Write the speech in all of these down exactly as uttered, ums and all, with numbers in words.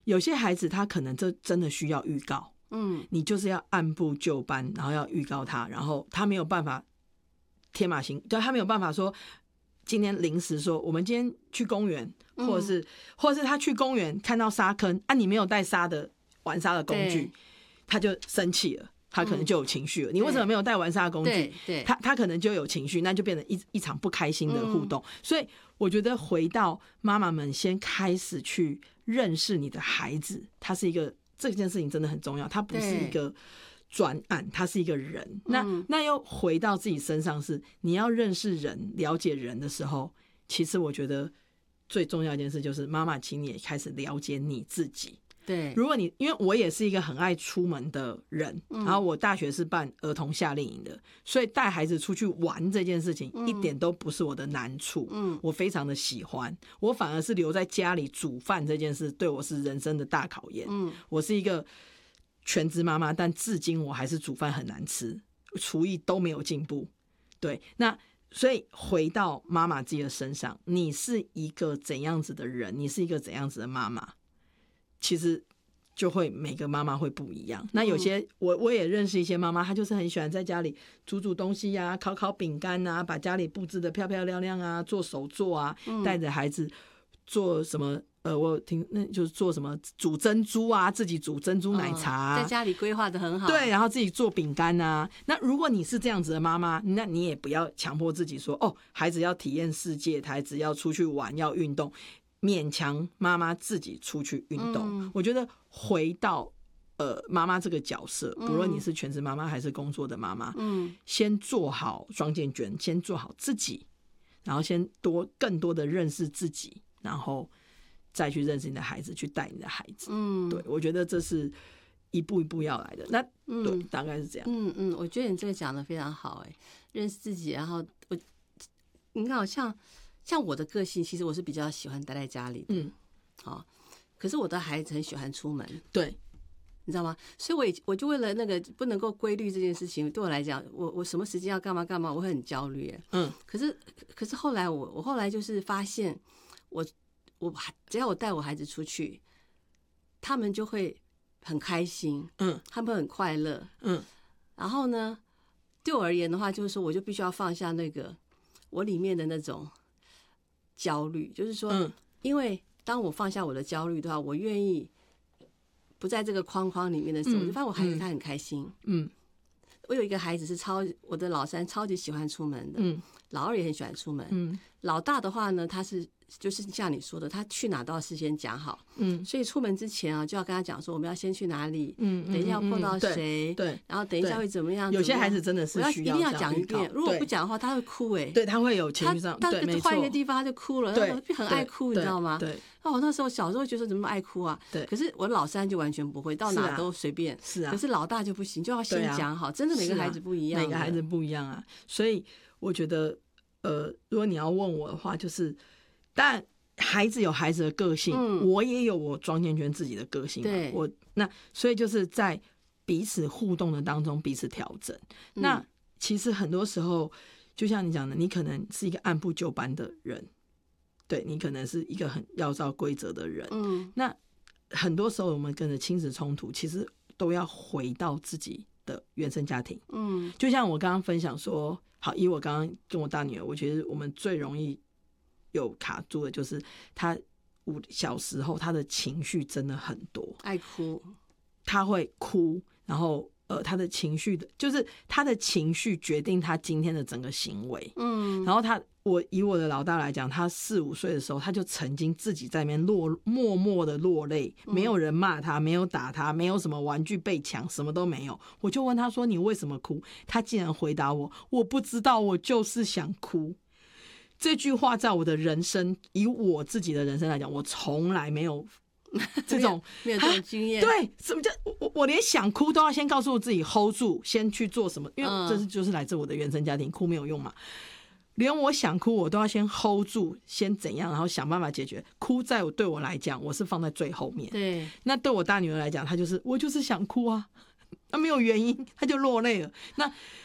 有些孩子他可能这真的需要预告，嗯，你就是要按部就班，然后要预告他，然后他没有办法天马行，对，他没有办法说今天临时说我们今天去公园，或者是、嗯、或者是他去公园看到沙坑啊，你没有带沙的玩沙的工具，他就生气了，他可能就有情绪了、嗯、你为什么没有带玩沙的工具，对，他他可能就有情绪，那就变成 一, 一场不开心的互动、嗯、所以我觉得回到妈妈们先开始去认识你的孩子，他是一个，这件事情真的很重要，他不是一个专案，他是一个人。那、嗯、那又回到自己身上，是你要认识人、了解人的时候，其实我觉得最重要一件事就是妈妈，请你也开始了解你自己。对，如果你因为我也是一个很爱出门的人、嗯、然后我大学是办儿童夏令营的，所以带孩子出去玩这件事情、嗯、一点都不是我的难处、嗯、我非常的喜欢，我反而是留在家里煮饭这件事对我是人生的大考验、嗯、我是一个全职妈妈，但至今我还是煮饭很难吃，厨艺都没有进步。对，那所以回到妈妈自己的身上，你是一个怎样子的人，你是一个怎样子的妈妈，其实就会每个妈妈会不一样。那有些我我也认识一些妈妈，她就是很喜欢在家里煮煮东西啊，烤烤饼干啊，把家里布置得漂漂亮亮啊，做手作啊，带着孩子做什么呃，我有听那就是做什么煮珍珠啊，自己煮珍珠奶茶啊、 哦、在家里规划得很好。 对，然后自己做饼干啊。那如果你是这样子的妈妈，那你也不要强迫自己说哦，孩子要体验世界，孩子要出去玩，要运动，勉强妈妈自己出去运动、嗯、我觉得回到呃妈妈这个角色，不论你是全职妈妈还是工作的妈妈，嗯，先做好双健全，先做好自己，然后先多更多的认识自己，然后再去认识你的孩子，去带你的孩子。嗯，对，我觉得这是一步一步要来的。那对、嗯，大概是这样。 嗯嗯，我觉得你这个讲得非常好，哎，认识自己，然后我，你看，像像我的个性，其实我是比较喜欢待在家里的，嗯，好、哦，可是我的孩子很喜欢出门， 对， 你知道吗？所以我也我就为了那个不能够规律这件事情，对我来讲，我我什么时间要干嘛干嘛，我会很焦虑，嗯，可是可是后来我我后来就是发现我。我只要我带我孩子出去，他们就会很开心，嗯，他们很快乐，嗯。然后呢，对我而言的话，就是说，我就必须要放下那个我里面的那种焦虑，就是说，嗯，因为当我放下我的焦虑的话，我愿意不在这个框框里面的时候，嗯、我就发现我孩子他很开心，嗯。我有一个孩子是超，我的老三超级喜欢出门的，嗯，老二也很喜欢出门，嗯。老大的话呢，他是。就是像你说的，他去哪都要事先讲好，嗯，所以出门之前啊，就要跟他讲说我们要先去哪里，嗯，等一下要碰到谁，对，然后等一下会怎么样？ 有些孩子真的是需要一定要讲一遍，如果不讲的话，他会哭哎、欸， 对，他会有情绪上， 他他换一个地方他就哭了，他很爱哭，你知道吗？对，哦，那时候小时候觉得怎么爱哭啊？对，可是我老三就完全不会，到哪都随便，是啊，可是老大就不行，就要先讲好，真的每个孩子不一样， 每个孩子不一样啊，所以我觉得，呃，如果你要问我的话，就是但。孩子有孩子的个性、嗯、我也有我庄健全自己的个性，对，我那所以就是在彼此互动的当中彼此调整、嗯、那其实很多时候就像你讲的，你可能是一个按部就班的人，对，你可能是一个很要照规则的人、嗯、那很多时候我们跟着亲子冲突其实都要回到自己的原生家庭，嗯，就像我刚刚分享说，好，以我刚刚跟我大女儿，我觉得我们最容易有卡住的就是他五小时候他的情绪真的很多， 爱哭， 他会哭，然后呃他的情绪的就是他的情绪决定他今天的整个行为，嗯，然后他我以我的老大来讲，他四五岁的时候他就曾经自己在那边落默默的落泪，没有人骂他，没有打他，没有什么玩具被抢，什么都没有，我就问他说你为什么哭，他竟然回答我我不知道，我就是想哭。这句话在我的人生，以我自己的人生来讲，我从来没有这种没有这种经验。 对，什么叫我我连想哭都要先告诉我自己 hold 住，先去做什么，因为这是就是来自我的原生家庭，哭没有用嘛。连我想哭，我都要先 hold 住，先怎样，然后想办法解决。哭在我对我来讲，我是放在最后面。对，那对我大女儿来讲，她就是我就是想哭啊，她没有原因，她就落泪了。那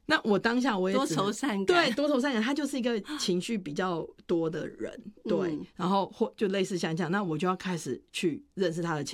那我当下我也多愁善感， 对，多愁善感，他就是一个情绪比较多的人，对，嗯、然后或就类似像这样，那我就要开始去认识他的情绪。